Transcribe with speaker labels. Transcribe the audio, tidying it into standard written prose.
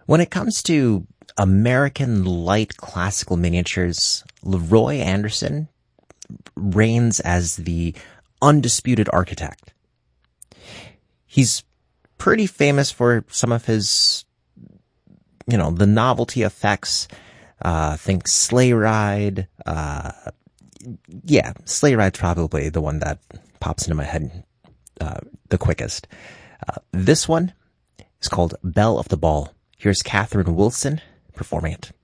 Speaker 1: When it comes to American light classical miniatures, Leroy Anderson reigns as the undisputed architect. He's pretty famous for some of his, the novelty effects. Think Sleigh Ride. Sleigh Ride's probably the one that pops into my head the quickest. This one is called Belle of the Ball. Here's Catherine Wilson performing it.